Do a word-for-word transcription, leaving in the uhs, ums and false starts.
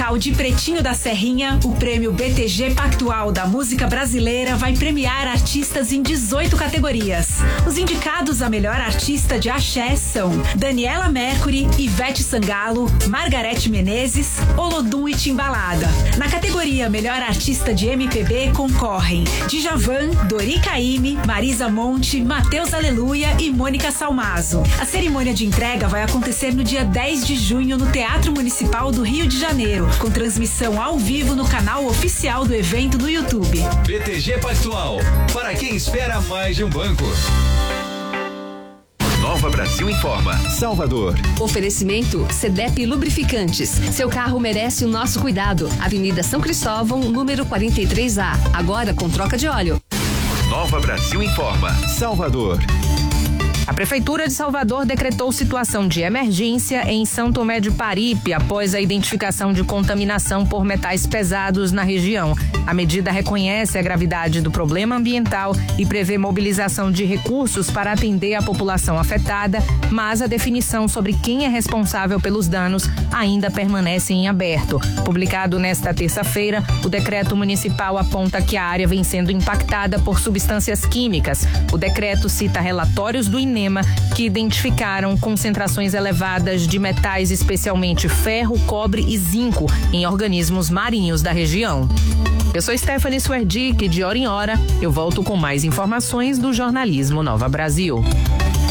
musical de Pretinho da Serrinha, o prêmio B T G Pactual da música brasileira vai premiar artistas em dezoito categorias. Os indicados a melhor artista de axé são Daniela Mercury, Ivete Sangalo, Margareth Menezes, Olodum e Timbalada. Na categoria melhor artista de M P B concorrem Djavan, Dori Caymmi, Marisa Monte, Matheus Aleluia e Mônica Salmazo. A cerimônia de entrega vai acontecer no dia dez de junho no Teatro Municipal do Rio de Janeiro, com transmissão ao vivo no canal oficial do evento no YouTube. B T G Pactual, para quem espera mais de um banco. Nova Brasil Informa, Salvador. Oferecimento Cedep Lubrificantes. Seu carro merece o nosso cuidado. Avenida São Cristóvão, número quarenta e três A. Agora com troca de óleo. Nova Brasil Informa, Salvador. A Prefeitura de Salvador decretou situação de emergência em São Tomé de Paripe após a identificação de contaminação por metais pesados na região. A medida reconhece a gravidade do problema ambiental e prevê mobilização de recursos para atender a população afetada, mas a definição sobre quem é responsável pelos danos ainda permanece em aberto. Publicado nesta terça-feira, o decreto municipal aponta que a área vem sendo impactada por substâncias químicas. O decreto cita relatórios do INEMA que identificaram concentrações elevadas de metais, especialmente ferro, cobre e zinco, em organismos marinhos da região. Eu sou Stephanie Swerdick, de hora em hora eu volto com mais informações do jornalismo Nova Brasil.